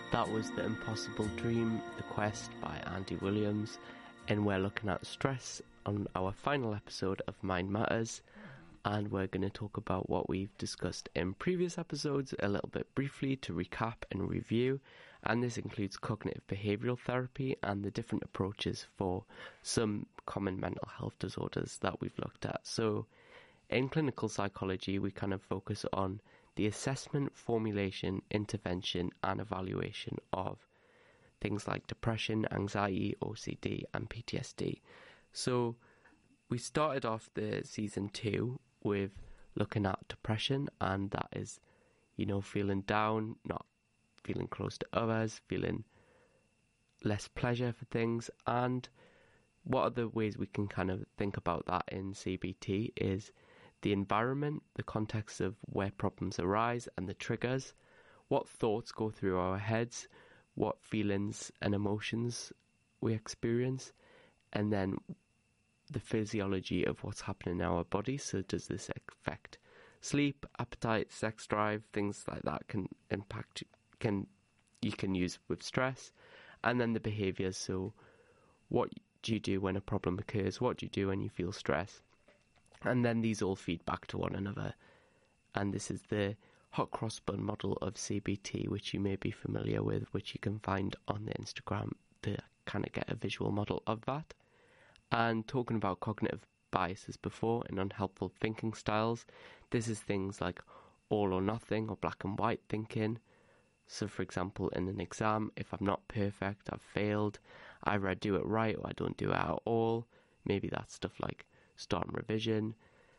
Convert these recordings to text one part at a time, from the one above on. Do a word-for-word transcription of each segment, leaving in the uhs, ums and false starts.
That was The Impossible Dream, The Quest by Andy Williams, and we're looking at stress on our final episode of Mind Matters, and we're going to talk about what we've discussed in previous episodes a little bit briefly to recap and review, and this includes cognitive behavioural therapy and the different approaches for some common mental health disorders that we've looked at. So in clinical psychology, we kind of focus on the assessment, formulation, intervention and evaluation of things like depression, anxiety, O C D and P T S D. So we started off the season two with looking at depression, and that is, you know, feeling down, not feeling close to others, feeling less pleasure for things. And what are the ways we can kind of think about that in C B T is the environment, the context of where problems arise and the triggers, what thoughts go through our heads, what feelings and emotions we experience, and then the physiology of what's happening in our body. So does this affect sleep, appetite, sex drive, things like that can impact, can you can use with stress. And then the behaviours, so what do you do when a problem occurs, what do you do when you feel stress? And then these all feed back to one another. And this is the hot cross bun model of C B T, which you may be familiar with, which you can find on the Instagram to kind of get a visual model of that. And talking about cognitive biases before and unhelpful thinking styles, this is things like all or nothing or black and white thinking. So for example, in an exam, if I'm not perfect, I've failed, either I do it right or I don't do it at all. Maybe that's stuff like starting revision.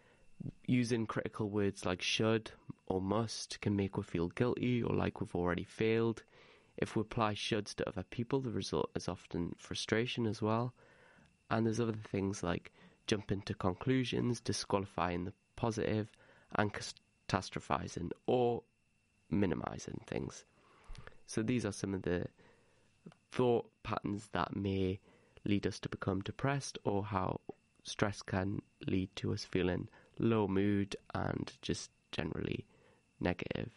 Using critical words like should or must can make us feel guilty or like we've already failed. If we apply shoulds to other people, the result is often frustration as well. And there's other things like jumping to conclusions, disqualifying the positive, and catastrophizing or minimizing things. So these are some of the thought patterns that may lead us to become depressed, or how stress can lead to us feeling low mood and just generally negative.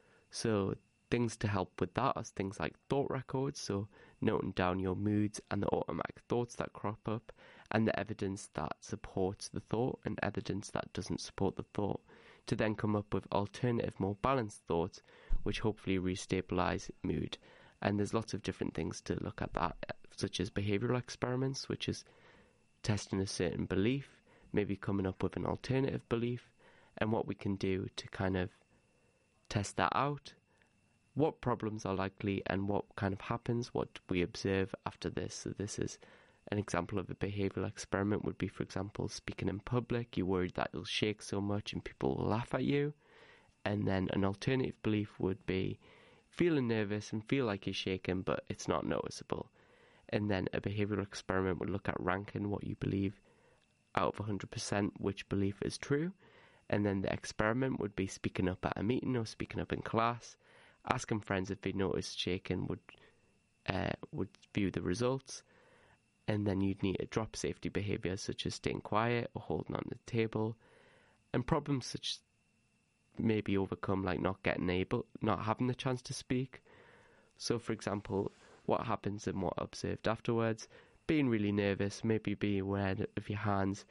So things to help with that are things like thought records, so noting down your moods and the automatic thoughts that crop up, and the evidence that supports the thought and evidence that doesn't support the thought, to then come up with alternative, more balanced thoughts, which hopefully restabilize mood. And there's lots of different things to look at that, such as behavioural experiments, which is testing a certain belief, maybe coming up with an alternative belief, and what we can do to kind of test that out, what problems are likely and what kind of happens, what we observe after this. So this is an example of a behavioural experiment would be, for example, speaking in public. You're worried that you'll shake so much and people will laugh at you. And then an alternative belief would be feeling nervous and feel like you're shaking, but it's not noticeable. And then a behavioural experiment would look at ranking what you believe out of one hundred percent, which belief is true. And then the experiment would be speaking up at a meeting or speaking up in class, asking friends if they noticed shaking, would uh, would view the results. And then you'd need to drop safety behaviours such as staying quiet or holding on the table. And problems such maybe overcome, like not getting able, not having the chance to speak. So for example, what happens and what observed afterwards, being really nervous, maybe be aware of your hands,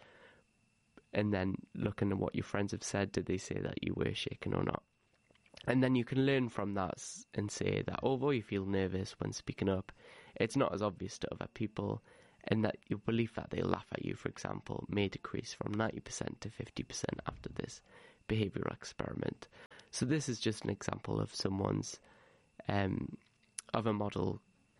and then looking at what your friends have said, did they say that you were shaking or not? And then you can learn from that and say that although you feel nervous when speaking up, it's not as obvious to other people, and that your belief that they'll laugh at you, for example, may decrease from ninety percent to fifty percent after this behavioural experiment. So this is just an example of someone's um, of a model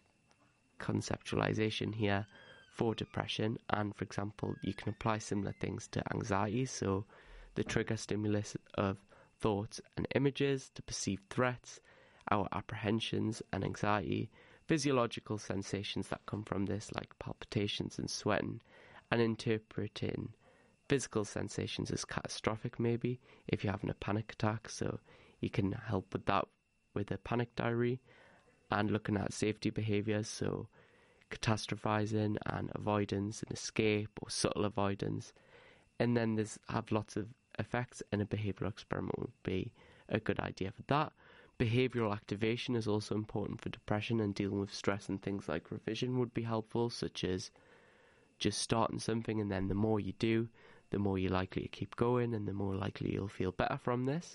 conceptualization here for depression. And for example, you can apply similar things to anxiety, so the trigger stimulus of thoughts and images to perceive threats, our apprehensions and anxiety, physiological sensations that come from this like palpitations and sweating, and interpreting physical sensations as catastrophic, maybe if you're having a panic attack. So you can help with that with a panic diary, and looking at safety behaviours, so catastrophizing and avoidance and escape or subtle avoidance. And then there's have lots of effects, and a behavioural experiment would be a good idea for that. Behavioural activation is also important for depression, and dealing with stress and things like revision would be helpful, such as just starting something and then the more you do, the more you're likely to keep going and the more likely you'll feel better from this.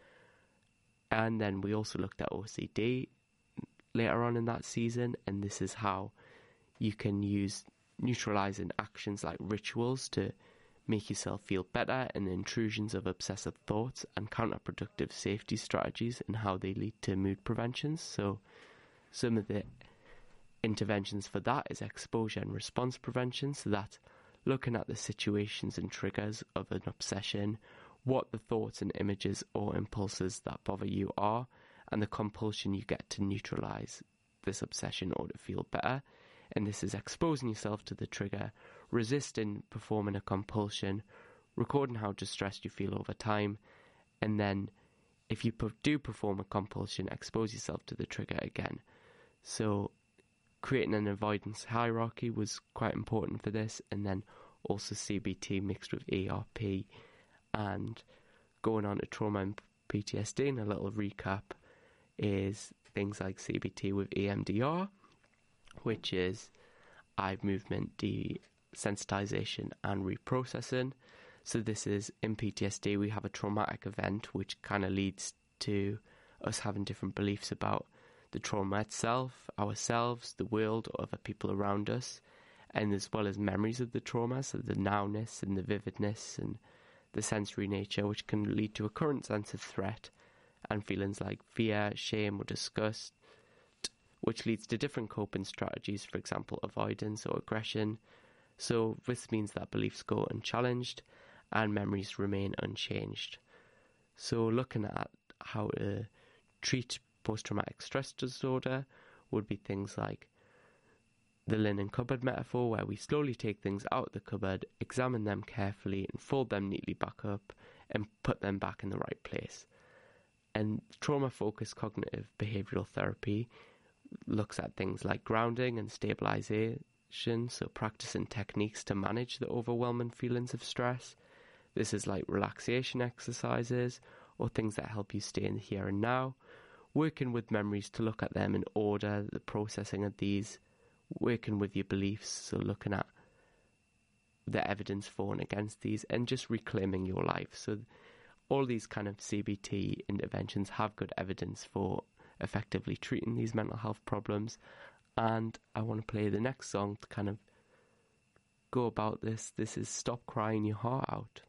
And then we also looked at O C D later on in that season, and this is how you can use neutralising actions like rituals to make yourself feel better, and the intrusions of obsessive thoughts and counterproductive safety strategies and how they lead to mood preventions. So some of the interventions for that is exposure and response prevention, so that's looking at the situations and triggers of an obsession, what the thoughts and images or impulses that bother you are, and the compulsion you get to neutralise this obsession or to feel better. And this is exposing yourself to the trigger, resisting performing a compulsion, recording how distressed you feel over time, and then if you do perform a compulsion, expose yourself to the trigger again. So creating an avoidance hierarchy was quite important for this, and then also C B T mixed with E R P, and going on to trauma and P T S D. And a little recap is things like C B T with E M D R, which is eye movement desensitization and reprocessing. So this is, in P T S D we have a traumatic event which kind of leads to us having different beliefs about the trauma itself, ourselves, the world, or other people around us, and as well as memories of the trauma, so the nowness and the vividness and the sensory nature, which can lead to a current sense of threat and feelings like fear, shame or disgust, which leads to different coping strategies, for example avoidance or aggression. So this means that beliefs go unchallenged and memories remain unchanged. So looking at how to treat post-traumatic stress disorder would be things like the linen cupboard metaphor, where we slowly take things out of the cupboard, examine them carefully and fold them neatly back up and put them back in the right place. And trauma-focused cognitive behavioural therapy looks at things like grounding and stabilisation, so practicing techniques to manage the overwhelming feelings of stress. This is like relaxation exercises or things that help you stay in the here and now, working with memories to look at them in order, the processing of these, working with your beliefs, so looking at the evidence for and against these, and just reclaiming your life. So all these kind of C B T interventions have good evidence for effectively treating these mental health problems. And I want to play the next song to kind of go about this. This is Stop Crying Your Heart Out.